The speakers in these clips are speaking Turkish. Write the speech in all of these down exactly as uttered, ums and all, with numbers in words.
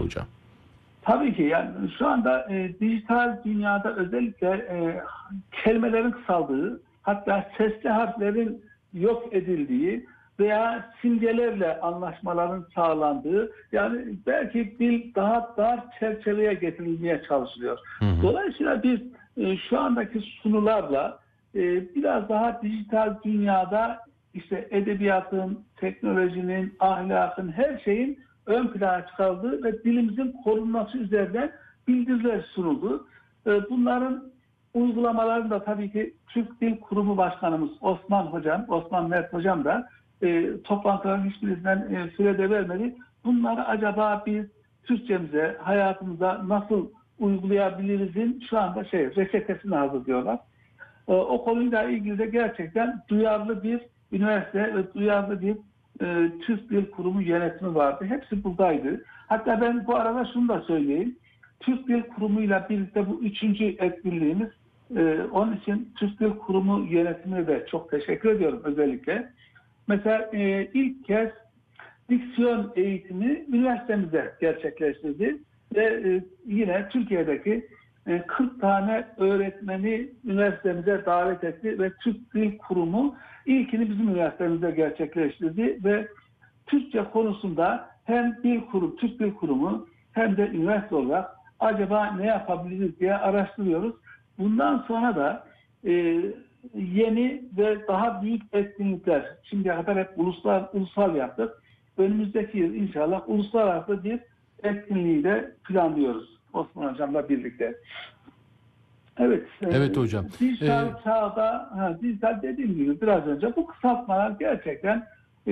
hocam. Tabii ki yani şu anda e, dijital dünyada özellikle e, kelimelerin kısaldığı, hatta sesli harflerin yok edildiği veya simgelerle anlaşmaların sağlandığı, yani belki dil daha dar çerçeveye getirilmeye çalışılıyor. Hı hı. Dolayısıyla biz e, şu andaki sunularla e, biraz daha dijital dünyada işte edebiyatın, teknolojinin, ahlakın, her şeyin ön plana çıkarıldığı ve dilimizin korunması üzerine bildiriler sunuldu. Bunların uygulamalarını da tabii ki Türk Dil Kurumu Başkanımız Osman Hocam, Osman Mert Hocam da e, toplantıların hiçbirisinden e, sürede vermedi. Bunları acaba biz Türkçemize, hayatımıza nasıl uygulayabilirizin şu anda şey reçetesini hazırlıyorlar. E, o konuyla ilgili de gerçekten duyarlı bir üniversite ve duyarlı bir e, Türk Dil Kurumu yönetimi vardı. Hepsi buradaydı. Hatta ben bu arada şunu da söyleyeyim. Türk Dil Kurumu'yla birlikte bu üçüncü etkinliğimiz. E, onun için Türk Dil Kurumu yönetimine de çok teşekkür ediyorum özellikle. Mesela e, ilk kez diksiyon eğitimi üniversitemize gerçekleştirdi. Ve e, yine Türkiye'deki e, kırk tane öğretmeni üniversitemize davet etti ve Türk Dil Kurumu ilkini bizim üniversitemizde gerçekleştirdi ve Türkçe konusunda hem Dil Kurumu, Türk Dil Kurumu hem de üniversite olarak acaba ne yapabiliriz diye araştırıyoruz. Bundan sonra da e, yeni ve daha büyük etkinlikler, şimdiye kadar hep ulusal, ulusal yaptık. Önümüzdeki yıl inşallah uluslararası bir etkinliği de planlıyoruz Osman Hocam'la birlikte. Evet. Evet e, hocam. Dijital Ee, çağda, ha, dijital dediğim gibi biraz önce bu kısaltmalar gerçekten e,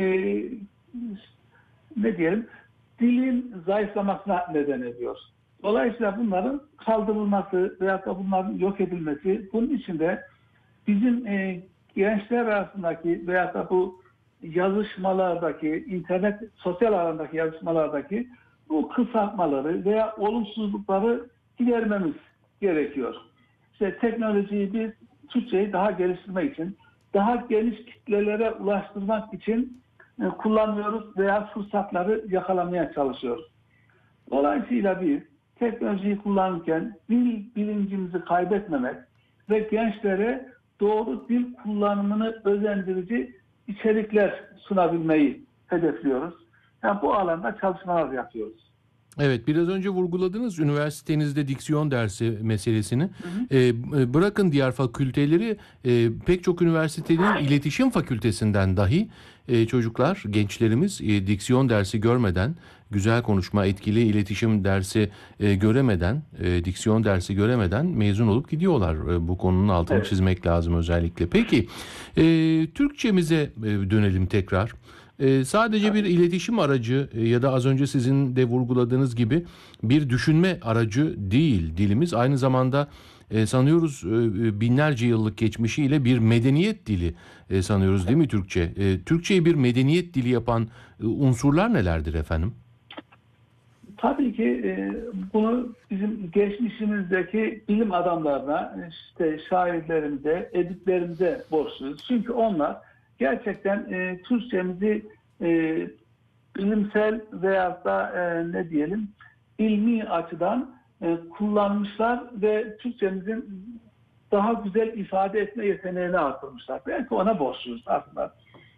ne diyelim dilin zayıflamasına neden ediyor. Dolayısıyla bunların kaldırılması veya da bunların yok edilmesi, bunun için de bizim e, gençler arasındaki veya da bu yazışmalardaki, internet, sosyal alandaki yazışmalardaki bu kısaltmaları veya olumsuzlukları gidermemiz gerekiyor. İşte teknolojiyi biz Türkçeyi daha geliştirmek için, daha geniş kitlelere ulaştırmak için e, kullanıyoruz veya fırsatları yakalamaya çalışıyoruz. Dolayısıyla biz teknolojiyi kullanırken dil bilincimizi kaybetmemek ve gençlere doğru dil kullanımını özendirici içerikler sunabilmeyi hedefliyoruz. Yani bu alanda çalışmalar yapıyoruz. Evet, biraz önce vurguladınız üniversitenizde diksiyon dersi meselesini. Hı hı. Ee, bırakın diğer fakülteleri, e, pek çok üniversitenin iletişim fakültesinden dahi e, çocuklar, gençlerimiz e, diksiyon dersi görmeden, güzel konuşma, etkili iletişim dersi e, göremeden, e, diksiyon dersi göremeden mezun olup gidiyorlar. E, bu konunun altını Evet. çizmek lazım özellikle. Peki, e, Türkçemize e, dönelim tekrar. Ee, sadece bir Tabii. iletişim aracı e, ya da az önce sizin de vurguladığınız gibi bir düşünme aracı değil dilimiz. Aynı zamanda e, sanıyoruz e, binlerce yıllık geçmişiyle bir medeniyet dili e, sanıyoruz değil mi Türkçe? E, Türkçeyi bir medeniyet dili yapan e, unsurlar nelerdir efendim? Tabii ki e, bunu bizim geçmişimizdeki bilim adamlarına, işte şairlerimize, ediplerimize borçluyuz. Çünkü onlar gerçekten e, Türkçemizi e, bilimsel veyahut da e, ne diyelim ilmi açıdan e, kullanmışlar ve Türkçemizin daha güzel ifade etme yeteneğini artırmışlar. Belki ona borçluyuz aslında.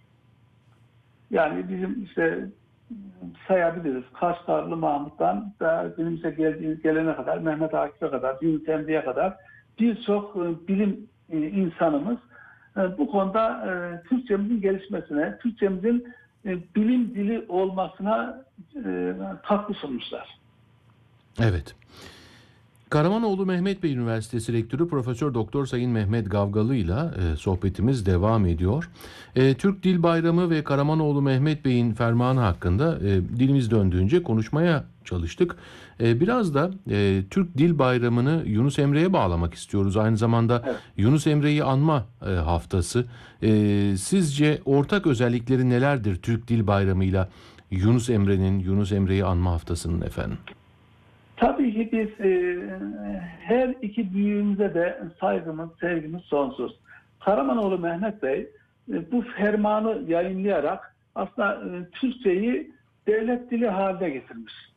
Yani bizim işte sayabiliriz. Kaşgarlı Mahmut'tan da günümüze geldiği, gelene kadar, Mehmet Akif'e kadar, Yunus Emre'ye kadar birçok e, bilim e, insanımız e, bu konuda e, Türkçemizin gelişmesine, Türkçemizin e, bilim dili olmasına e, katkı sunmuşlar. Evet. Karamanoğlu Mehmet Bey Üniversitesi Rektörü Profesör Doktor Sayın Mehmet Gavgalı ile e, sohbetimiz devam ediyor. E, Türk Dil Bayramı ve Karamanoğlu Mehmet Bey'in fermanı hakkında e, dilimiz döndüğünce konuşmaya çalıştık. E, biraz da e, Türk Dil Bayramı'nı Yunus Emre'ye bağlamak istiyoruz. Aynı zamanda Evet. Yunus Emre'yi anma e, haftası. E, sizce ortak özellikleri nelerdir Türk Dil Bayramı'yla Yunus Emre'nin, Yunus Emre'yi anma haftasının efendim? Tabii ki biz e, her iki büyüğümüze de saygımız, sevgimiz sonsuz. Karamanoğlu Mehmet Bey e, bu fermanı yayınlayarak aslında e, Türkçeyi devlet dili haline getirmiş.